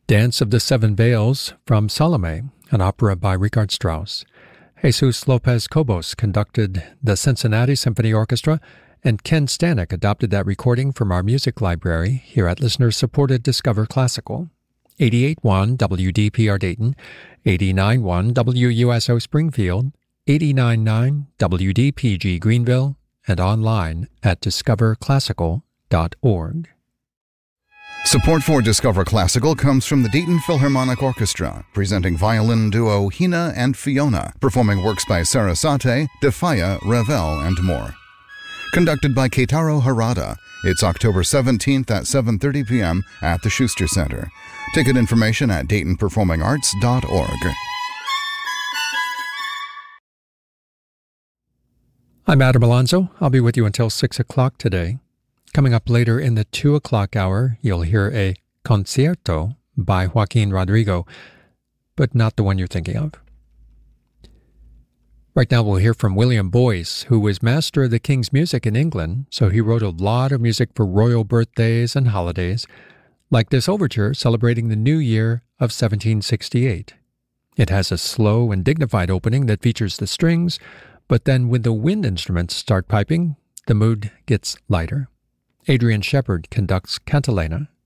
Dance of the Seven Veils from Salome, an opera by Richard Strauss. Jesus Lopez Cobos conducted the Cincinnati Symphony Orchestra, and Ken Stanek adopted that recording from our music library here at listener-supported Discover Classical. 88.1 WDPR Dayton, 89.1 WUSO Springfield, 89.9 WDPG Greenville, and online at discoverclassical.org. Support for Discover Classical comes from the Dayton Philharmonic Orchestra, presenting violin duo Hina and Fiona, performing works by Sarasate, Defaya, Ravel, and more. Conducted by Keitaro Harada, it's October 17th at 7:30 p.m. at the Schuster Center. Ticket information at DaytonPerformingArts.org. I'm Adam Alonzo. I'll be with you until 6 o'clock today. Coming up later in the 2 o'clock hour, you'll hear a concierto by Joaquin Rodrigo, but not the one you're thinking of. Right now we'll hear from William Boyce, who was master of the King's music in England, so he wrote a lot of music for royal birthdays and holidays, like this overture celebrating the new year of 1768. It has a slow and dignified opening that features the strings, but then when the wind instruments start piping, the mood gets lighter. Adrian Shepard conducts Cantilena.